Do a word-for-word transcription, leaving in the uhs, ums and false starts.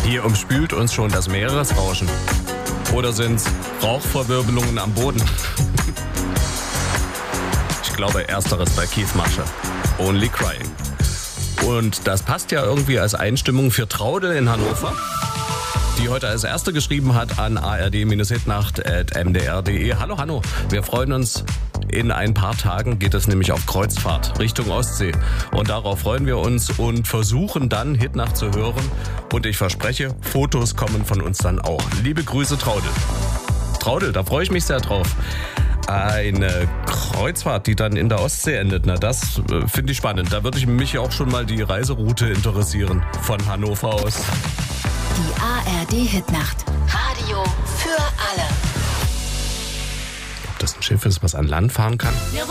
Hier umspült uns schon das Meeresrauschen. Oder sind's Rauchverwirbelungen am Boden? Ich glaube, ersteres bei Keith Marshall. Only Crying. Und das passt ja irgendwie als Einstimmung für Traudel in Hannover, die heute als erste geschrieben hat an a r d hitnacht at m d r punkt d e. Hallo Hanno, wir freuen uns. In ein paar Tagen geht es nämlich auf Kreuzfahrt Richtung Ostsee. Und darauf freuen wir uns und versuchen dann Hitnacht zu hören. Und ich verspreche, Fotos kommen von uns dann auch. Liebe Grüße, Traudel. Traudel, da freue ich mich sehr drauf. Eine Kreuzfahrt, die dann in der Ostsee endet, na das äh, finde ich spannend. Da würde ich mich auch schon mal die Reiseroute interessieren von Hannover aus. Die A R D Hitnacht. Radio für alle. Ob das ein Schiff ist, was an Land fahren kann?